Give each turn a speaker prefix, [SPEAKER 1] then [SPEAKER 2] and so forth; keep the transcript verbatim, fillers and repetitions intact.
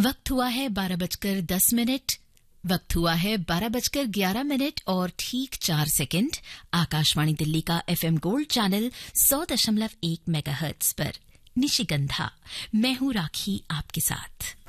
[SPEAKER 1] वक्त हुआ है बारह बजकर दस मिनट वक्त हुआ है बारह बजकर ग्यारह मिनट और ठीक चार सेकंड। आकाशवाणी दिल्ली का एफएम गोल्ड चैनल सौ दशमलव एक मेगाहर्ट्ज पर निशिगंधा। मैं हूं राखी आपके साथ।